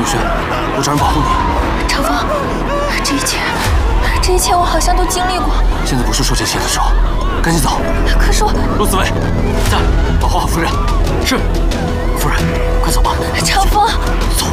轩，我找人保护你。 长风，这一切我好像都经历过。 现在不是说这些的时候，赶紧走。 可是我， 陆子维，在保护好夫人。是，夫人，快走吧。 长风。